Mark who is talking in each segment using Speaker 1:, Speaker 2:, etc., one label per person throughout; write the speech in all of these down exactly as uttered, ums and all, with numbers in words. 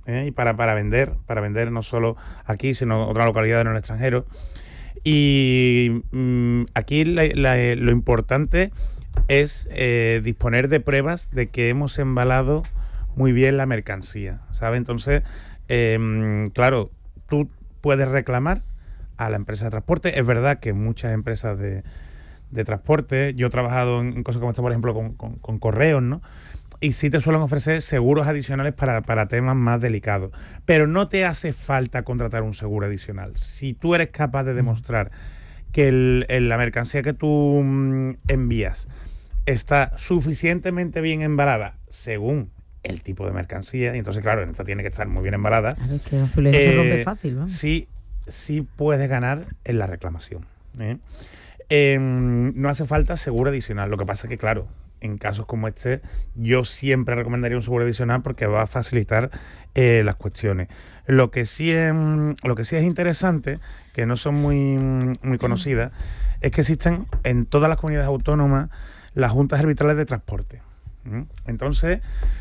Speaker 1: ¿eh? y para, para vender, para vender no solo aquí, sino en otras localidades en el extranjero. Y mmm, aquí la, la, lo importante es eh, disponer de pruebas de que hemos embalado muy bien la mercancía, ¿sabes? Entonces, eh, claro, tú puedes reclamar a la empresa de transporte. Es verdad que muchas empresas de, de transporte, yo he trabajado en cosas como esta, por ejemplo, con, con, con correos, ¿no? Y sí te suelen ofrecer seguros adicionales para, para temas más delicados. Pero no te hace falta contratar un seguro adicional. Si tú eres capaz de demostrar que el, el, la mercancía que tú mm, envías está suficientemente bien embalada, según el tipo de mercancía, y entonces, claro, esta tiene que estar muy bien embalada.
Speaker 2: Claro, es que un filero eh, se rompe fácil, ¿no?
Speaker 1: Sí, sí puedes ganar en la reclamación. ¿eh? Eh, no hace falta seguro adicional. Lo que pasa es que, claro, en casos como este, yo siempre recomendaría un seguro adicional porque va a facilitar eh, las cuestiones. Lo que sí es, lo que sí es interesante, que no son muy, muy conocidas, es que existen en todas las comunidades autónomas las juntas arbitrales de transporte. ¿Mm? Entonces,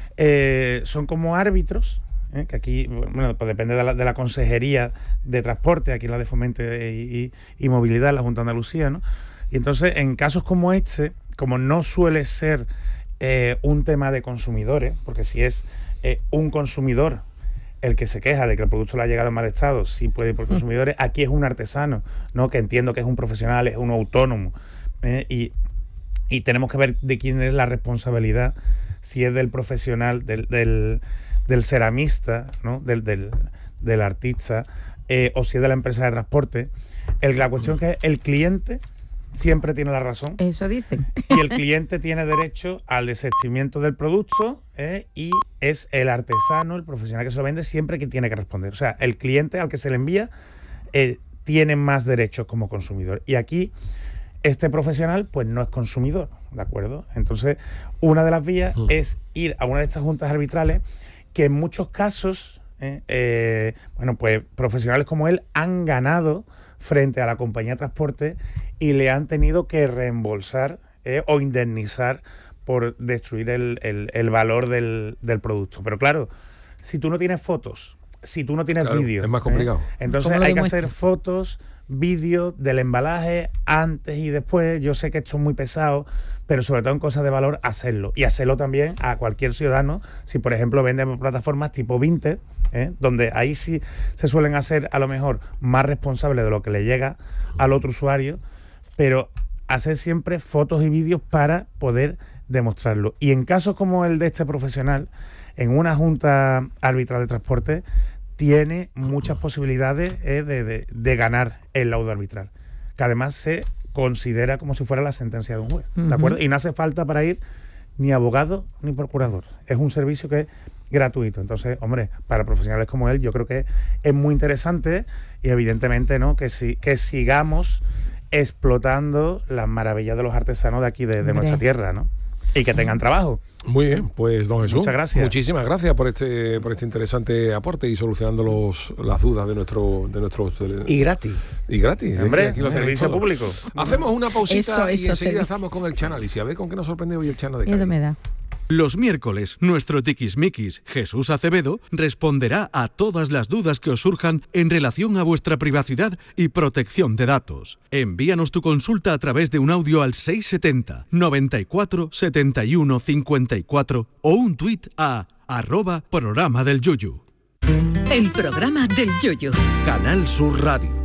Speaker 1: eh, son como árbitros, ¿eh? que aquí, bueno, pues depende de la, de la Consejería de Transporte, aquí la de Fomento y, y, y Movilidad, la Junta de Andalucía, ¿no? Y entonces, en casos como este, como no suele ser eh, un tema de consumidores, porque si es eh, un consumidor el que se queja de que el producto le ha llegado en mal estado, sí puede ir por consumidores, aquí es un artesano, ¿no? Que entiendo que es un profesional, es un autónomo, ¿eh? y Y tenemos que ver de quién es la responsabilidad, si es del profesional, del, del, del ceramista, ¿no? del, del, del artista, eh, o si es de la empresa de transporte. El, la cuestión es que el cliente siempre tiene la razón.
Speaker 2: Eso dicen.
Speaker 1: Y el cliente tiene derecho al desistimiento del producto, ¿eh? y es el artesano, el profesional que se lo vende, siempre que tiene que responder. O sea, el cliente al que se le envía eh, tiene más derechos como consumidor. Y aquí este profesional pues no es consumidor, ¿de acuerdo? Entonces, una de las vías mm. es ir a una de estas juntas arbitrales que en muchos casos, eh, eh, bueno, pues profesionales como él han ganado frente a la compañía de transporte y le han tenido que reembolsar eh, o indemnizar por destruir el, el, el valor del, del producto. Pero claro, si tú no tienes fotos, si tú no tienes
Speaker 3: claro,
Speaker 1: vídeo,
Speaker 3: es más complicado.
Speaker 1: ¿eh? Entonces hay que hacer fotos, vídeos del embalaje antes y después. Yo sé que esto es muy pesado, pero sobre todo en cosas de valor, hacerlo. Y hacerlo también a cualquier ciudadano, si por ejemplo venden plataformas tipo Vinted, ¿eh? donde ahí sí se suelen hacer a lo mejor más responsables de lo que le llega al otro usuario, pero hacer siempre fotos y vídeos para poder demostrarlo. Y en casos como el de este profesional, en una junta arbitral de transporte, tiene muchas posibilidades eh, de, de, de ganar el laudo arbitral, que además se considera como si fuera la sentencia de un juez, ¿de acuerdo? Y no hace falta para ir ni abogado ni procurador. Es un servicio que es gratuito. Entonces, hombre, para profesionales como él, yo creo que es muy interesante y evidentemente, ¿no?, que, si, que sigamos explotando las maravillas de los artesanos de aquí, de, de nuestra tierra, ¿no? Y que tengan trabajo.
Speaker 3: Muy bien, pues don Jesús,
Speaker 1: muchas gracias.
Speaker 3: Muchísimas gracias por este por este interesante aporte y solucionando los, las dudas de nuestro de nuestros
Speaker 4: y gratis.
Speaker 3: Y gratis.
Speaker 1: Hombre,
Speaker 3: aquí lo
Speaker 1: servicio público.
Speaker 3: Hacemos una pausita
Speaker 2: eso,
Speaker 3: y
Speaker 2: eso,
Speaker 3: enseguida
Speaker 2: sí.
Speaker 3: estamos con el Chanálisis. A ver con qué nos sorprende hoy el Chano de Cádiz.
Speaker 2: Miedo me da.
Speaker 5: Los miércoles, nuestro tiquismiquis Jesús Acevedo responderá a todas las dudas que os surjan en relación a vuestra privacidad y protección de datos. Envíanos tu consulta a través de un audio al seis setenta, noventa y cuatro, setenta y uno, cincuenta y cuatro o un tuit a arroba programa del Yuyu.
Speaker 6: El programa del Yuyu.
Speaker 5: Canal Sur Radio.